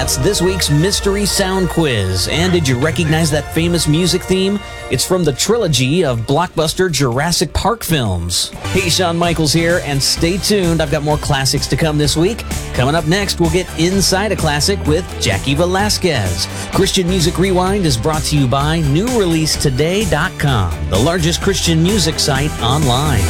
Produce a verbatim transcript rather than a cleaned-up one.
That's this week's Mystery Sound Quiz. And did you recognize that famous music theme? It's from the trilogy of blockbuster Jurassic Park films. Hey, Shawn Michaels here, and stay tuned. I've got more classics to come this week. Coming up next, we'll get inside a classic with Jackie Velasquez. Christian Music Rewind is brought to you by new release today dot com, the largest Christian music site online.